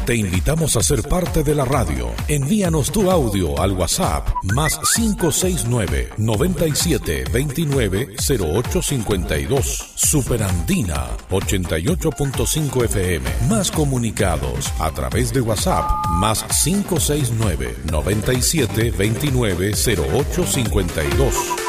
Te invitamos a ser parte de la radio. Envíanos tu audio al WhatsApp más 569 97 29 0852. Superandina 88.5 FM. Más comunicados a través de WhatsApp más 569 97 29 0852.